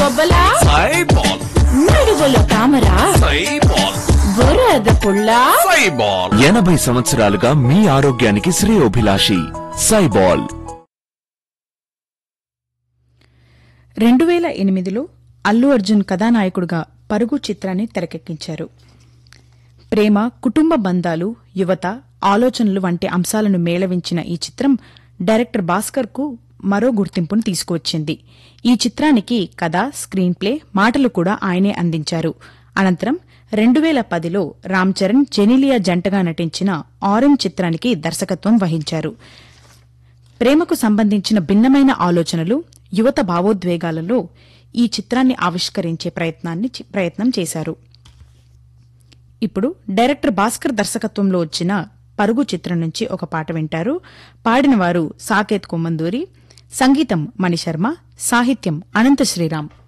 బొబ్బలా సైబాల్ నడువులో తామరా సైబాల్ బురద పుల్లా సైబాల్ 80 సంవత్సరాలుగా మీ ఆరోగ్యానికి శ్రేయోభిలాషి సైబాల్. 2008లో అల్లు అర్జున్ కథానాయకుడిగా పరుగు చిత్రాన్ని తెరకెక్కించారు. ప్రేమ, కుటుంబ బంధాలు, యువత, ఆలోచనలు వంటి అంశాలను మేళవించిన ఈ చిత్రం డైరెక్టర్ భాస్కర్ కు మరో గుర్తింపును తీసుకువచ్చింది. ఈ చిత్రానికి కథ, స్క్రీన్ ప్లే, మాటలు కూడా ఆయనే అందించారు. అనంతరం 2010లో రామ్ చరణ్, జెనీలియా జంటగా నటించిన ఆరెంజ్ చిత్రానికి దర్శకత్వం వహించారు. ప్రేమకు సంబంధించిన భిన్నమైన ఆలోచనలు, యువత భావోద్వేగాలలో ఈ చిత్రాన్ని ఆవిష్కరించే ప్రయత్నం చేశారు. ఇప్పుడు డైరెక్టర్ భాస్కర్ దర్శకత్వంలో వచ్చిన పరుగు చిత్రం నుంచి ఒక పాట వింటారు. పాడినవారు సాకేత్ కొమ్మందూరి, సంగీతం మణిశర్మ, సాహిత్యం అనంత శ్రీరామ్.